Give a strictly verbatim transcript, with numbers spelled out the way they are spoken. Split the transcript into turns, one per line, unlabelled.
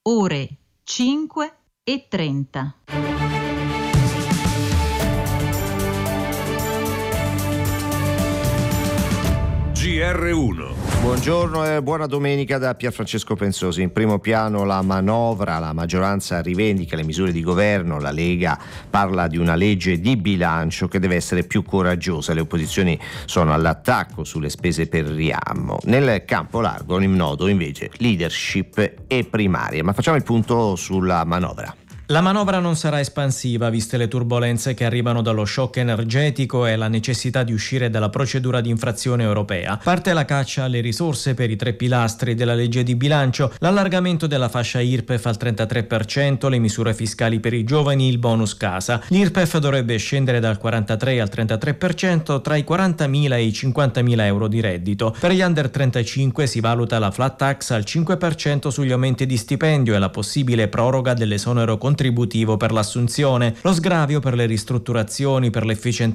ore cinque e trenta.
G R uno.
Buongiorno e buona domenica da Pierfrancesco Pensosi. In primo piano la manovra, la maggioranza rivendica le misure di governo, la Lega parla di una legge di bilancio che deve essere più coraggiosa, le opposizioni sono all'attacco sulle spese per riarmo. Nel campo largo, in nodo invece leadership e primarie, ma facciamo il punto sulla manovra.
La manovra non sarà espansiva, viste le turbolenze che arrivano dallo shock energetico e la necessità di uscire dalla procedura di infrazione europea. Parte la caccia alle risorse per i tre pilastri della legge di bilancio, l'allargamento della fascia I R P E F al trentatré per cento, le misure fiscali per i giovani, il bonus casa. L'I R P E F dovrebbe scendere dal quarantatré al trentatré per cento tra i quarantamila e i cinquantamila euro di reddito. Per gli under trentacinque si valuta la flat tax al cinque per cento sugli aumenti di stipendio e la possibile proroga dell'esonero contributivo per l'assunzione, lo sgravio per le ristrutturazioni, per l'efficientamento